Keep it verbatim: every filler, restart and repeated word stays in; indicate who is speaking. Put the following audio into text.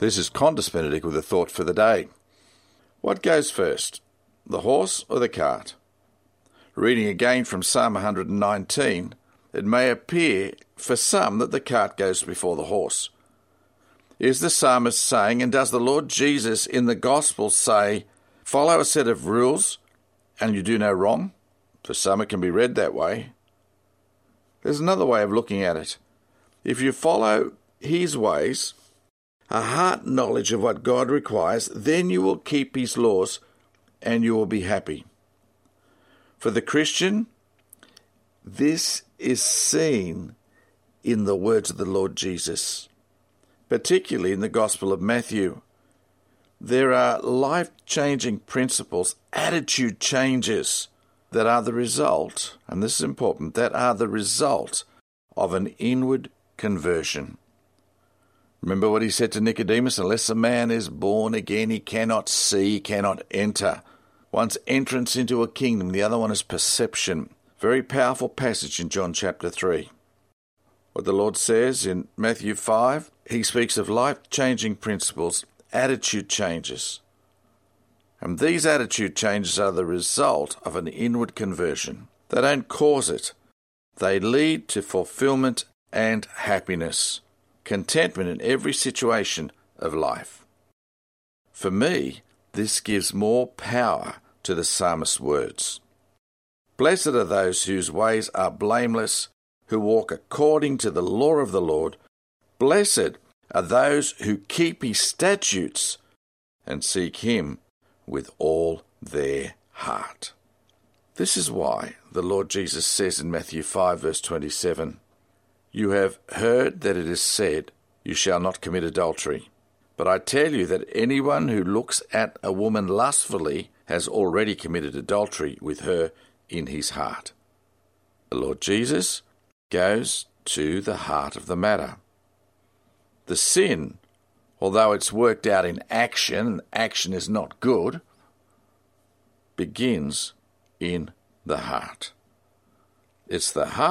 Speaker 1: This is Qantas Benedict with a thought for the day. What goes first, the horse or the cart? Reading again from Psalm one hundred nineteen, it may appear for some that the cart goes before the horse. Is the psalmist saying, and does the Lord Jesus in the Gospel say, follow a set of rules and you do no wrong? For some it can be read that way. There's another way of looking at it. If you follow his ways, a heart knowledge of what God requires, then you will keep his laws and you will be happy. For the Christian, this is seen in the words of the Lord Jesus, particularly in the Gospel of Matthew. There are life-changing principles, attitude changes that are the result, and this is important, that are the result of an inward conversion. Remember what he said to Nicodemus, unless a man is born again, he cannot see, cannot enter. One's entrance into a kingdom, the other one is perception. Very powerful passage in John chapter three. What the Lord says in Matthew five, he speaks of life-changing principles, attitude changes. And these attitude changes are the result of an inward conversion. They don't cause it. They lead to fulfillment and happiness, contentment in every situation of life. For me, this gives more power to the psalmist's words. Blessed are those whose ways are blameless, who walk according to the law of the Lord. Blessed are those who keep his statutes and seek him with all their heart. This is why the Lord Jesus says in Matthew five, verse twenty-seven, you have heard that it is said, you shall not commit adultery. But I tell you that anyone who looks at a woman lustfully has already committed adultery with her in his heart. The Lord Jesus goes to the heart of the matter. The sin, although it's worked out in action, and action is not good, begins in the heart. It's the heart